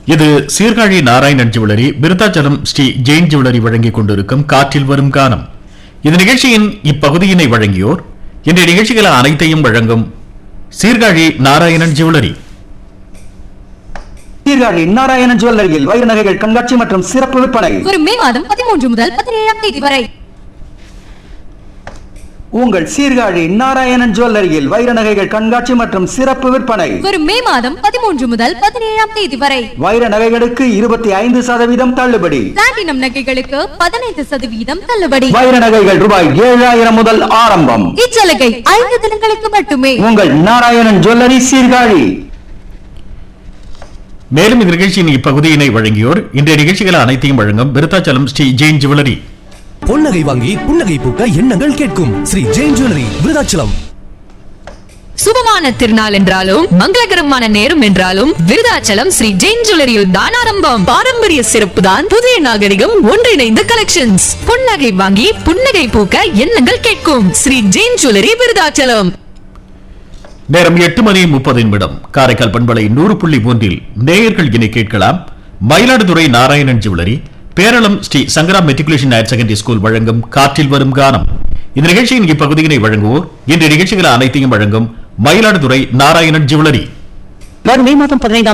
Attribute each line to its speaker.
Speaker 1: இது Sirkazhi Narayanan jewellery, Virudhachalam Sri Jain jewellery வழங்கிக் கொண்டிருக்கும் காற்றில் வரும் கானம். இந்த நிகழ்ச்சியின் இப்பகுதியினை வழங்கியோர், இன்றைய நிகழ்ச்சிகள் அனைத்தையும் வழங்கும் சீர்காழி நாராயணன் ஜுவல்லரி.
Speaker 2: சீர்காழி நாராயணன் ஜுவல்லரியில் வைர நகைகள் கண்காட்சி மற்றும் சிறப்பு விற்பனை
Speaker 3: வரும் மே மாதம் 13 முதல் 17ஆம் தேதி வரை.
Speaker 2: உங்கள் சீர்காழி நாராயணன் ஜுவல்லரியில் வைர நகைகள் கண்காட்சி மற்றும் சிறப்பு விற்பனை
Speaker 3: வரும் மே மாதம் 13 முதல் 17ஆம் தேதி வரை.
Speaker 2: வைர நகைகளுக்கு 25% தள்ளுபடி,
Speaker 3: பிளாட்டினம் நகைகளுக்கு 15% தள்ளுபடி.
Speaker 2: வைர நகைகள் ரூபாய் 7000 முதல் ஆரம்பம்.
Speaker 3: இச்சலுகை 5 தினங்களுக்கு மட்டுமே.
Speaker 2: உங்கள் நாராயணன் ஜுவல்லரி சீர்காழி.
Speaker 1: மேலும் இந்த நிகழ்ச்சியின் இப்பகுதியினை வழங்கியோர், இன்றைய நிகழ்ச்சிகள் அனைத்தையும் வழங்கும் விருத்தாச்சலம் ஸ்ரீ ஜெயின் ஜுவல்லரி.
Speaker 4: பொன்னகை வாங்கி புன்னகை பூக்க எண்ணங்கள் கேட்கும் ஸ்ரீ ஜெயின் ஜுவல்லரி, விருத்தாச்சலம்.
Speaker 5: சுபமான திருநாள் என்றாலும் மங்களகரமான நேரம் என்றாலும் விருத்தாச்சலம் ஸ்ரீ ஜெயின் ஜுவல்லரியில் தான் ஆரம்பம். பாரம்பரிய சிறப்பு தான் புதிய நாகரிகம் ஒன்றிணைந்த கலெக்ஷன்ஸ். பொன்னகை வாங்கி புன்னகை பூக்க எண்ணங்கள் கேட்கும் ஸ்ரீ ஜெயின் ஜுவல்லரி, விருத்தாச்சலம்.
Speaker 1: நேரம் 8:30. காரைக்கால் பண்பலை 100.3 நேயர்கள் இனி கேட்கலாம் Mayiladuthurai Narayanan jewellery, Peralam Sri Sangram matriculation higher secondary school வழங்கும் காற்றில் வரும் கானம். இந்த நிகழ்ச்சியின் இப்பகுதியினை வழங்குவோர், இன்றைய நிகழ்ச்சிகள் அனைத்தையும் வழங்கும் மயிலாடுதுறை நாராயணன் ஜுவல்லரி.
Speaker 6: வரும் மே மாதம் 15